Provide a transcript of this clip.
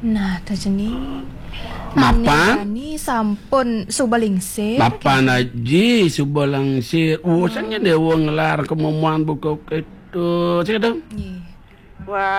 Nah, tajeni. Mapan? Ani sampun subalingsir. Mapan aji subalangsir. Sanya dia wong lar kemuan buka itu. Cek dong. Nggih. Wah.